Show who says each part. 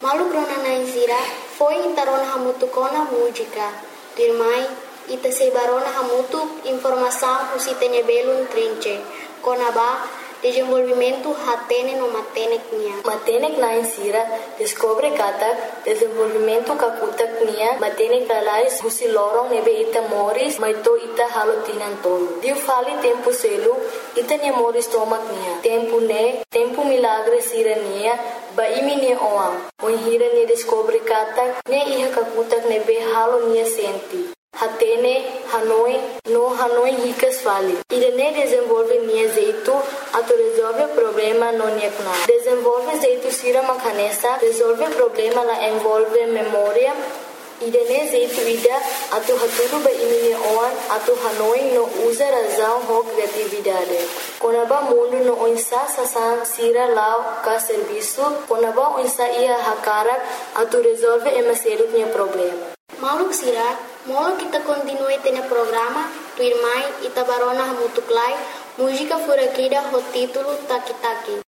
Speaker 1: Malu krona naizira foi intarona hamutu kona música. Dirmai ita sebarona hamutu informação usitenya belun trinche. Kona ba desenvolvimento hatene no matenek nia.
Speaker 2: Matenek na insira descobre kata desenvolvimento kakutak nia matenek lalais husi lorong nebe ita moris maito ita halotinan tolu. Diu fali tempo selu ita nia moris tomak nia. Tempo milagre sira nia ba imi nia oam. Hira nia descobre kata ne iha kakutak nebe halo nia senti. Hatene, Hanoi ricas fali. Irene desenvolve nia jeito, ato resolve problema no nia kuna. Desenvolve jeito sira makanesa, resolve problema la envolve memória. Irene jeito ida, ato haturu ba imi oan, ato Hanoi no usa razão ho criatividade. Konaba mundo no oinsa sasan sira lao ka serviço, konaba oinsa ia hakarak, ato resolve emaselut nia problema.
Speaker 1: Mauluk sira, molo kita continue tene programa, tu irmai ita barona hamutuklai, música furakida ho título Taki Taki.